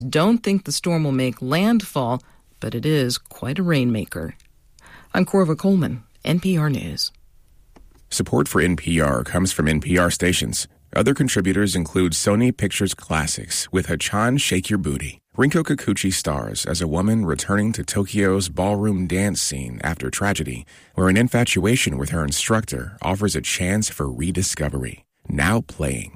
don't think the storm will make landfall, but it is quite a rainmaker. I'm Corva Coleman, NPR News. Support for NPR comes from NPR stations. Other contributors include Sony Pictures Classics with Hachan Shake Your Booty. Rinko Kikuchi stars as a woman returning to Tokyo's ballroom dance scene after tragedy, where an infatuation with her instructor offers a chance for rediscovery. Now playing.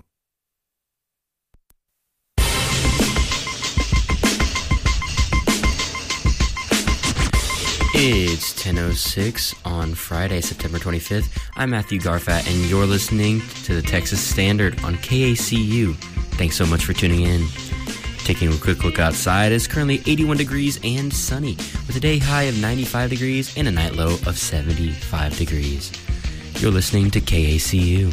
It's 10:06 on Friday, September 25th. I'm Matthew Garfat, and you're listening to the Texas Standard on KACU. Thanks so much for tuning in. Taking a quick look outside, it's currently 81 degrees and sunny, with a day high of 95 degrees and a night low of 75 degrees. You're listening to KACU.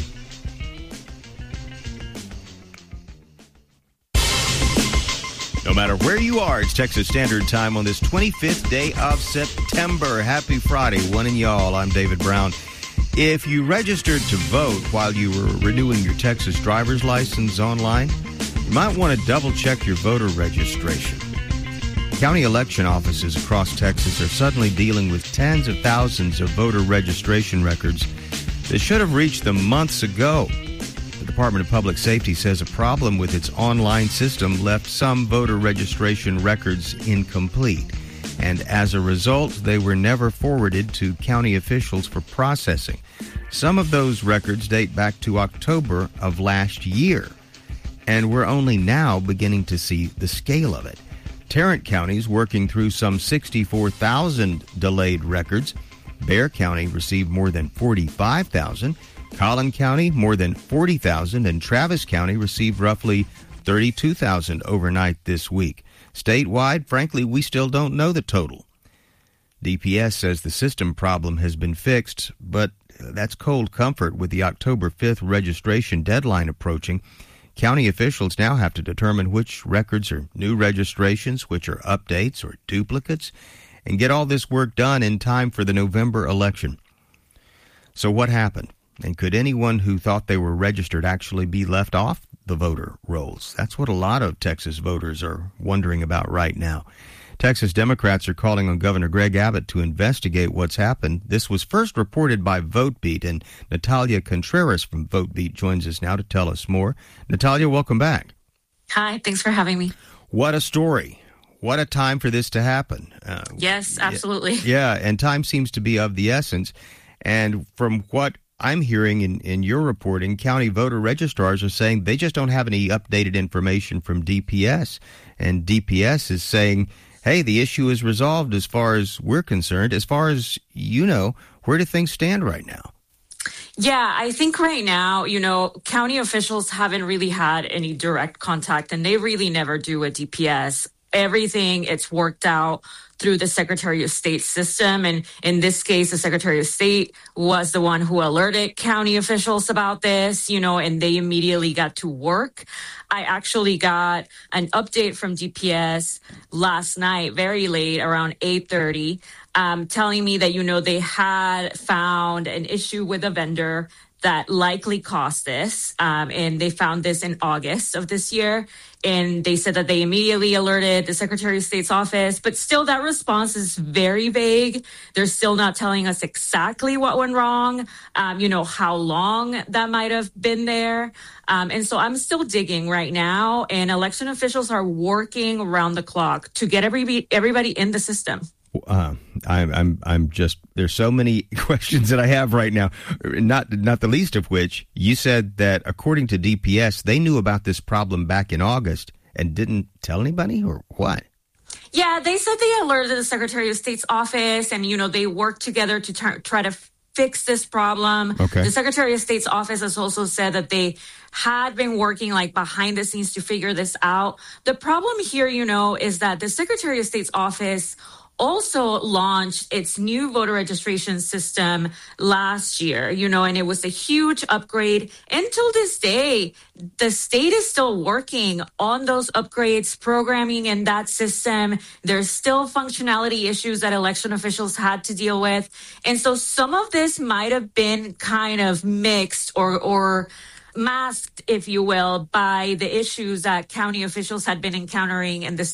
No matter where you are, it's Texas Standard Time on this 25th day of September. Happy Friday, one and y'all. I'm David Brown. If you registered to vote while you were renewing your Texas driver's license online, you might want to double-check your voter registration. County election offices across Texas are suddenly dealing with tens of thousands of voter registration records that should have reached them months ago. The Department of Public Safety says a problem with its online system left some voter registration records incomplete, and as a result, they were never forwarded to county officials for processing. Some of those records date back to October of last year, and we're only now beginning to see the scale of it. Tarrant County's working through some 64,000 delayed records. Bexar County received more than 45,000. Collin County, more than 40,000, and Travis County received roughly 32,000 overnight this week. Statewide, frankly, we still don't know the total. DPS says the system problem has been fixed, but that's cold comfort with the October 5th registration deadline approaching. County officials now have to determine which records are new registrations, which are updates or duplicates, and get all this work done in time for the November election. So what happened? And could anyone who thought they were registered actually be left off the voter rolls? That's what a lot of Texas voters are wondering about right now. Texas Democrats are calling on Governor Greg Abbott to investigate what's happened. This was first reported by VoteBeat, and Natalia Contreras from VoteBeat joins us now to tell us more. Natalia, welcome back. Hi, thanks for having me. What a story. What a time for this to happen. Yes, absolutely. Yeah, and time seems to be of the essence. And from what I'm hearing in your reporting, county voter registrars are saying they just don't have any updated information from DPS. And DPS is saying, hey, the issue is resolved as far as we're concerned. As far as you know, where do things stand right now? Yeah, I think right now, county officials haven't really had any direct contact, and they really never do with DPS. Everything, it's worked out through the Secretary of State system. And in this case, the Secretary of State was the one who alerted county officials about this, and they immediately got to work. I actually got an update from DPS last night, very late, around 8:30, telling me that, they had found an issue with a vendor that likely caused this. And they found this in August of this year. And they said that they immediately alerted the Secretary of State's office. But still, that response is very vague. They're still not telling us exactly what went wrong, how long that might have been there. And so I'm still digging right now. And election officials are working around the clock to get everybody in the system. I'm just, there's so many questions that I have right now, not the least of which you said that according to DPS, they knew about this problem back in August and didn't tell anybody, or what? Yeah, they said they alerted the Secretary of State's office and, they worked together to try to fix this problem. Okay. The Secretary of State's office has also said that they had been working behind the scenes to figure this out. The problem here, is that the Secretary of State's office also launched its new voter registration system last year, and it was a huge upgrade. Until this day, the state is still working on those upgrades, programming in that system. There's still functionality issues that election officials had to deal with. And so some of this might have been kind of mixed or masked, if you will, by the issues that county officials had been encountering in the